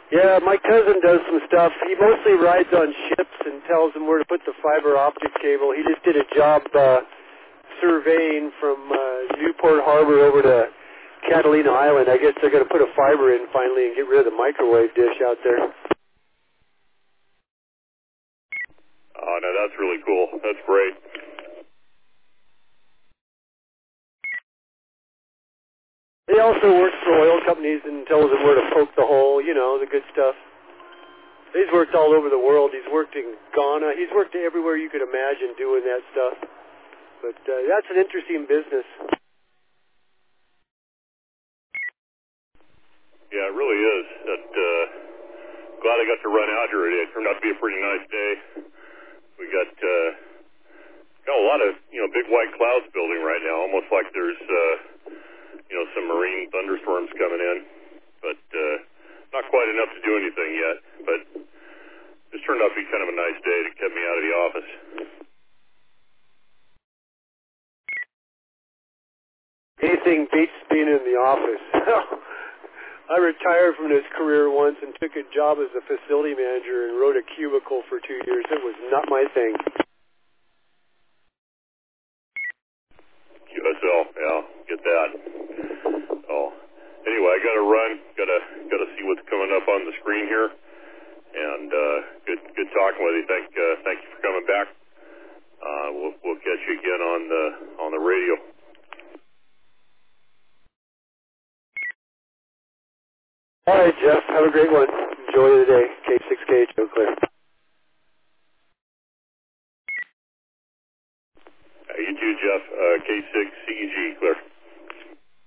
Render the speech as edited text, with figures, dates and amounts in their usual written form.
Yeah, my cousin does some stuff. He mostly rides on ships and tells them where to put the fiber optic cable. He just did a job surveying from Newport Harbor over to Catalina Island. I guess they're going to put a fiber in finally and get rid of the microwave dish out there. Oh, no, that's really cool. That's great. He also works for oil companies and tells them where to poke the hole, you know, the good stuff. He's worked all over the world. He's worked in Ghana. He's worked everywhere you could imagine doing that stuff. But that's an interesting business. Yeah, it really is. Glad I got to run out here today. It turned out to be a pretty nice day. We got a lot of, big white clouds building right now, almost like there's, some marine thunderstorms coming in. But not quite enough to do anything yet. But this turned out to be kind of a nice day to get me out of the office. Anything beats being in the office. I retired from this career once and took a job as a facility manager and rode a cubicle for 2 years. It was not my thing. QSL, yeah, get that. Oh, anyway, I got to run. Got to see what's coming up on the screen here. And good talking with you. Thank you for coming back. We'll catch you again on the radio. All right, Jeff. Have a great one. Enjoy the day. K6K, Joe Clear. You too, Jeff. K6 CEG, Clear.